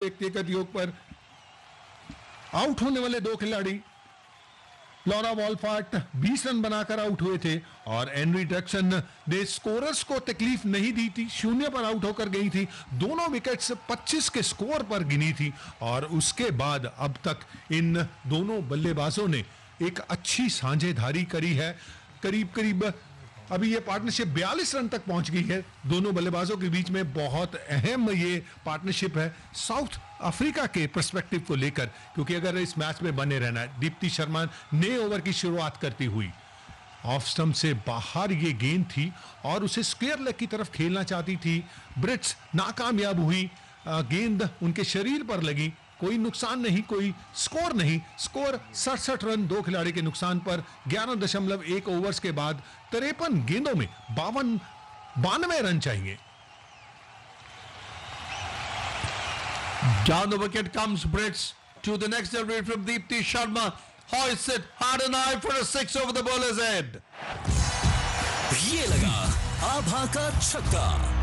व्यक्तिगत योग पर आउट होने वाले दो खिलाड़ी लॉरा वॉल्फार्ट 20 रन बनाकर आउट हुए थे और एनरी डक्सन ने स्कोरर्स को तकलीफ नहीं दी थी, शून्य पर आउट होकर गई थी। दोनों विकेट्स 25 के स्कोर पर गिनी थी और उसके बाद अब तक इन दोनों बल्लेबाजों ने एक अच्छी साझेदारी करी है। करीब करीब अभी ये पार्टनरशिप 42 रन तक पहुंच गई है दोनों बल्लेबाजों के बीच में। बहुत अहम ये पार्टनरशिप है साउथ अफ्रीका के पर्सपेक्टिव को लेकर, क्योंकि अगर इस मैच में बने रहना है। दीप्ति शर्मा नए ओवर की शुरुआत करती हुई ऑफ स्टंप से बाहर ये गेंद थी और उसे स्क्वायर लेग की तरफ खेलना चाहती थी। ब्रिट्स नाकामयाब हुई, गेंद उनके शरीर पर लगी, कोई नुकसान नहीं, कोई स्कोर नहीं। स्कोर 67 रन दो खिलाड़ी के नुकसान पर 11.1 ओवर्स के बाद 53 गेंदों में 92 रन चाहिए। Down the wicket comes Brits to the next delivery from Deepti Sharma. Hoists it hard and high for a 6 over the bowler's head. ये लगा आभा का छक्का।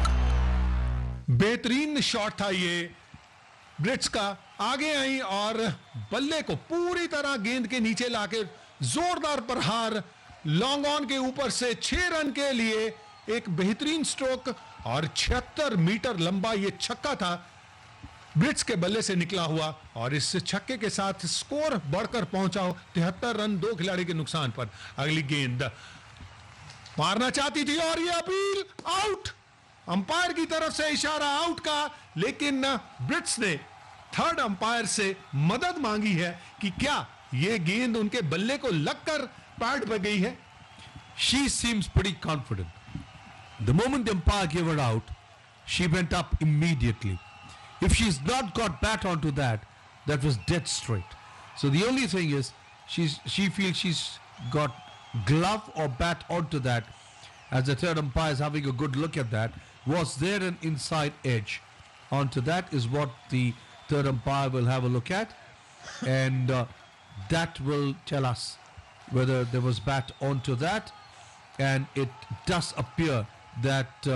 बेहतरीन शॉट था ये ब्रिट्स का। आगे आई और बल्ले को पूरी तरह गेंद के नीचे लाके जोरदार प्रहार, लॉन्ग ऑन के ऊपर से 6 रन के लिए एक बेहतरीन स्ट्रोक और 76 मीटर लंबा ये छक्का था ब्रिट्स के बल्ले से निकला हुआ। और इस छक्के के साथ स्कोर बढ़कर पहुंचा 73 रन दो खिलाड़ी के नुकसान पर। अगली गेंद मारना चाहती थी और ये अपील आउट, अंपायर की तरफ से इशारा आउट का, लेकिन ब्रिट्स ने थर्ड अंपायर से मदद मांगी है कि क्या ये गेंद उनके बल्ले को लगकर पैड पर गई है। She seems pretty confident. The moment the umpire gave her out, she went up immediately. If she's not got bat onto that, that was dead straight. So the only thing is, she feels she's got glove or bat onto that. As the third umpire is having a good look at that, was there an inside edge onto that is what the third umpire will have a look at, and that will tell us whether there was bat onto that. And it does appear that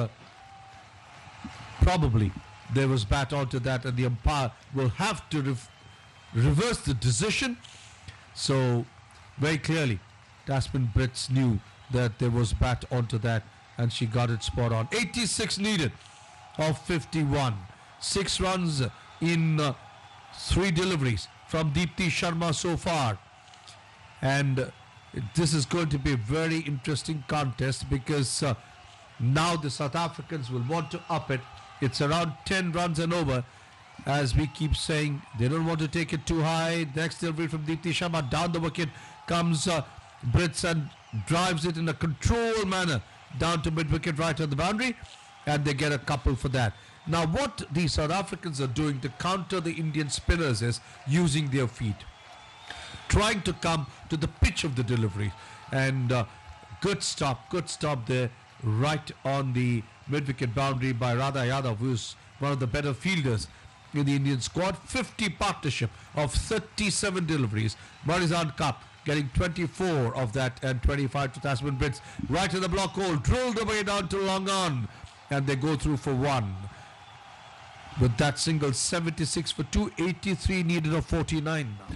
probably there was bat onto that, and the umpire will have to reverse the decision. So very clearly Tasmin Brits knew that there was bat onto that, and she got it spot on. 86 needed of 51. 6 runs in 3 deliveries from Deepti Sharma so far. And this is going to be a very interesting contest because now the South Africans will want to up it. It's around 10 runs and over. As we keep saying, they don't want to take it too high. Next delivery from Deepti Sharma. Down the wicket comes Brits and drives it in a controlled manner down to mid-wicket right on the boundary, and they get a couple for that. Now what the South Africans are doing to counter the Indian spinners is using their feet, trying to come to the pitch of the delivery, and good stop there right on the mid-wicket boundary by Radha Yadav, who's one of the better fielders in the Indian squad. 50 partnership of 37 deliveries. Marizan Cup getting 24 of that and 25 to Tasmin Brits. Right in the block hole, drilled away down to long on, and they go through for 1. With that single, 76 for 2, 83 needed of 49 now.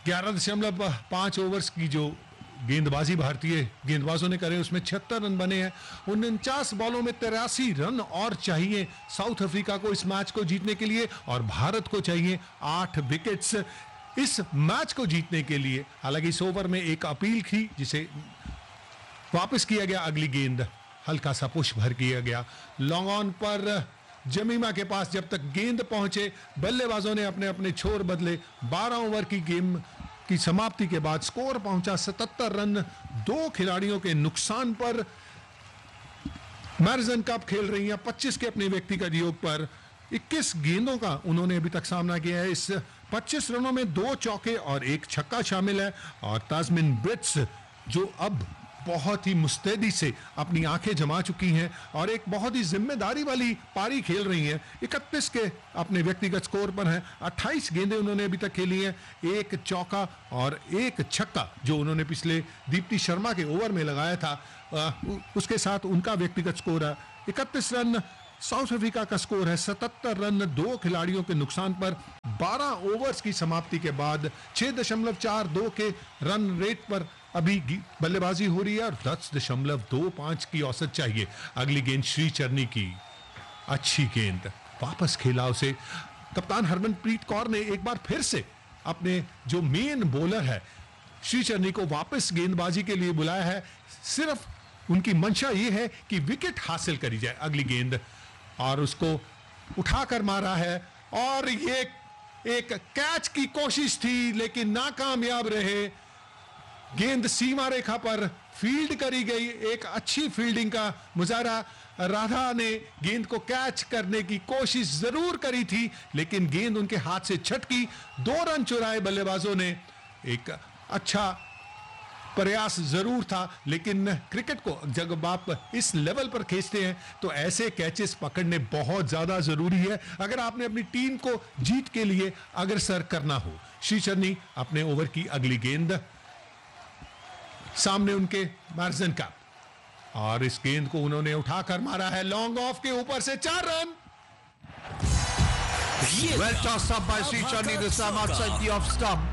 11.5 overs की जो गेंदबाजी भारतीय गेंदबाजों ने करे उसमें 76 run बने हैं। 49 बॉलों में 83 रन और चाहिए साउथ अफ्रीका को इस मैच को जीतने के लिए, और भारत को चाहिए 8 विकेट्स इस मैच को जीतने के लिए। हालांकि इस ओवर में एक अपील थी जिसे वापस किया गया। अगली गेंद हल्का सा पुश भर किया गया लॉन्ग ऑन पर जमीमा के पास। जब तक गेंद पहुंचे बल्लेबाजों ने अपने अपने छोर बदले। 12 ओवर की गेम की समाप्ति के बाद स्कोर पहुंचा 77 रन दो खिलाड़ियों के नुकसान पर। मैरिजन कप खेल रही हैं 25 के अपने व्यक्तिगत योग पर। 21 गेंदों का उन्होंने अभी तक सामना किया है। इस 25 रनों में 2 चौके और 1 छक्का शामिल है। और तास्मिन ब्रिट्स जो अब बहुत ही मुस्तैदी से अपनी आंखें जमा चुकी हैं और एक बहुत ही जिम्मेदारी वाली पारी खेल रही हैं। 31 के अपने व्यक्तिगत स्कोर पर हैं। 28 गेंदें उन्होंने अभी तक खेली हैं, 1 चौका और 1 छक्का जो उन्होंने पिछले दीप्ति शर्मा के ओवर में लगाया था। उसके साथ उनका व्यक्तिगत स्कोर है 31 रन। साउथ अफ्रीका का स्कोर है 77 रन दो खिलाड़ियों के नुकसान पर। 12 ओवर्स की समाप्ति के बाद 6.42 के रन रेट पर अभी बल्लेबाजी हो रही है और 10.25 की औसत चाहिए। अगली गेंद श्रीचरनी की, अच्छी गेंद, वापस खेला उसे। कप्तान हरमनप्रीत कौर ने एक बार फिर से अपने जो मेन बॉलर है श्रीचरनी को वापस गेंदबाजी के लिए बुलाया है। सिर्फ उनकी मंशा यह है कि विकेट हासिल करी जाए। अगली गेंद और उसको उठाकर मारा है और ये एक कैच की कोशिश थी लेकिन नाकामयाब रहे। गेंद सीमा रेखा पर फील्ड करी गई, एक अच्छी फील्डिंग का मुजाहरा। राधा ने गेंद को कैच करने की कोशिश जरूर करी थी लेकिन गेंद उनके हाथ से छटकी। 2 रन चुराए बल्लेबाजों ने। एक अच्छा प्रयास जरूर था लेकिन क्रिकेट को जब आप इस लेवल पर खींचते हैं तो ऐसे कैचेस पकड़ने बहुत ज्यादा जरूरी है अगर आपने अपनी टीम को जीत के लिए अग्रसर करना हो। श्रीचरनी अपने ओवर की अगली गेंद, सामने उनके मार्जन का, और इस गेंद को उन्होंने उठाकर मारा है लॉन्ग ऑफ के ऊपर से। 4 run. Well tossed up by Sri Chandi this time outside the off stump.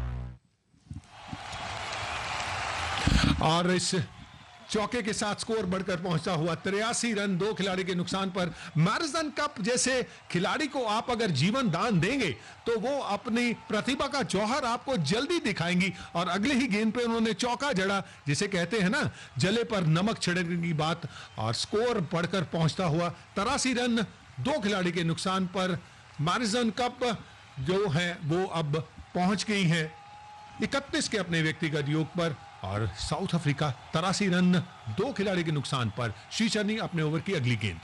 और इस चौके के साथ स्कोर बढ़कर पहुंचता हुआ 83 रन 2 खिलाड़ी के नुकसान पर। मैरिसन कप जैसे खिलाड़ी को आप अगर जीवन दान देंगे तो वो अपनी प्रतिभा का जौहर आपको जल्दी दिखाएंगी और अगले ही गेंद पे उन्होंने चौका जड़ा, जिसे कहते हैं ना जले पर नमक छिड़कने की बात, और स्कोर बढ़कर पहुंचता हुआ 83 रन 2 खिलाड़ी के नुकसान पर। मैरिसन कप जो है वो अब पहुंच गई है 31 के अपने व्यक्तिगत योग पर और साउथ अफ्रीका 83 रन 2 खिलाड़ी के नुकसान पर। श्रीचरनी अपने ओवर की अगली गेंद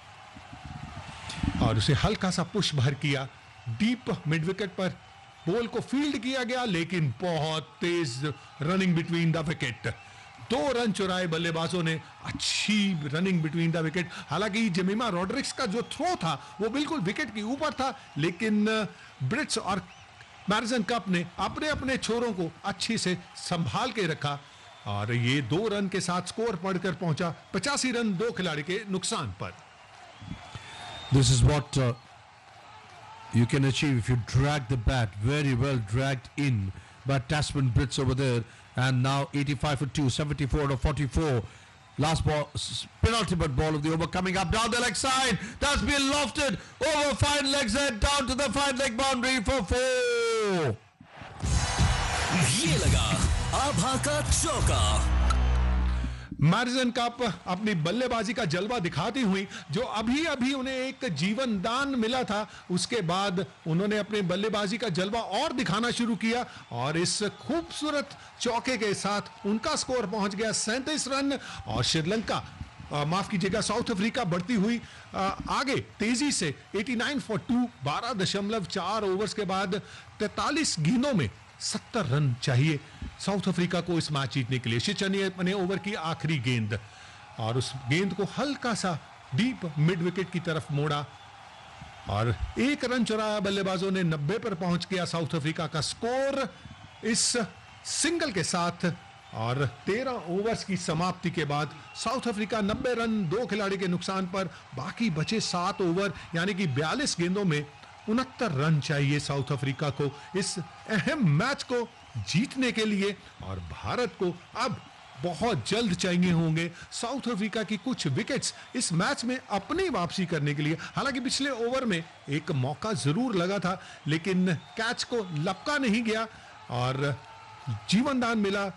और उसे हल्का सा पुश भर किया, डीप मिड विकेट पर बॉल को फील्ड किया गया लेकिन बहुत तेज running between the wicket. 2 run चुराए बल्लेबाजों ने, अच्छी रनिंग बिटवीन द विकेट। हालांकि जेमिमा रॉड्रिक्स का जो थ्रो था वो बिल्कुल विकेट के ऊपर था लेकिन ब्रिट्स और मैरिसन कप ने अपने अपने छोरों को अच्छी से संभाल के रखा और ये 2 रन के साथ स्कोर बढ़कर पहुंचा 85 रन 2 खिलाड़ी के नुकसान पर। This is what you can achieve if you drag the bat, very well dragged in by Tasman Brits over there, and now 85 for 2, 74 to 44. Last ball, penultimate ball of the over coming up down the leg side. That's been lofted over fine legs and down to the fine leg boundary for 4. ये लगा आभा का चौका। मैरिसन cup अपनी बल्लेबाजी का जलवा दिखाती हुई, जो अभी अभी उन्हें एक जीवन दान मिला था, उसके बाद उन्होंने अपने बल्लेबाजी का जलवा और दिखाना शुरू किया और इस खूबसूरत चौके के साथ उनका स्कोर पहुंच गया 37 रन और श्रीलंका माफ कीजिएगा साउथ अफ्रीका बढ़ती हुई आगे तेजी से 89 फॉर 2, 12.4 ओवर्स के बाद 43 गेंदों में 70 रन चाहिए साउथ अफ्रीका को इस मैच जीतने के लिए। श्रीचरनी अपने ओवर की आखिरी गेंद और उस गेंद को हल्का सा डीप मिड विकेट की तरफ मोड़ा और 1 रन चुराया बल्लेबाजों ने। 90 पर पहुंच गया साउथ अफ्रीका का स्कोर इस सिंगल के साथ और 13 ओवर्स की समाप्ति के बाद साउथ अफ्रीका 90 रन 2 खिलाड़ी के नुकसान पर। बाकी बचे 7 ओवर यानी कि 42 गेंदों में 69 रन चाहिए साउथ अफ्रीका को इस अहम मैच को जीतने के लिए और भारत को अब बहुत जल्द चाहिए होंगे साउथ अफ्रीका की कुछ विकेट्स इस मैच में अपनी वापसी करने के लिए। हालांकि पिछले ओवर में एक मौका जरूर लगा था लेकिन कैच को लपका नहीं गया और जीवन दान मिला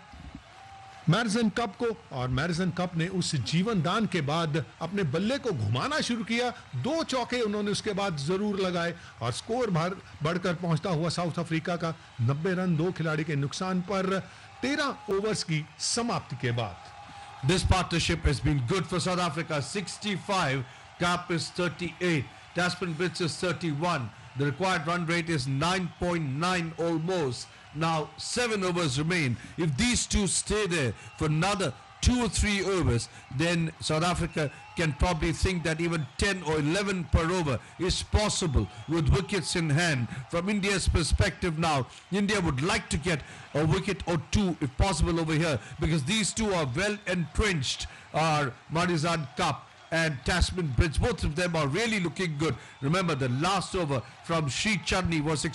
मैरिसन कप को और मैरिसन कप ने उस जीवन दान के बाद अपने बल्ले को घुमाना शुरू किया। 2 चौके उन्होंने उसके बाद जरूर लगाए और स्कोर बढ़कर पहुंचता हुआ साउथ अफ्रीका का 90 रन 2 खिलाड़ी के नुकसान पर 13 ओवर्स की समाप्ति के बाद। This partnership has been good for South Africa. 65, Kap is 38, Tasman Brits is 31. The required run rate is 9.9 almost. Now 7 overs remain. If these two stay there for another 2 or 3 overs, then South Africa can probably think that even 10 or 11 per over is possible with wickets in hand. From India's perspective now, India would like to get a wicket or 2 if possible over here because these two are well entrenched, are Marizan Cup and Tasman Brits. Both of them are really looking good. Remember, the last over from Sri Chandi was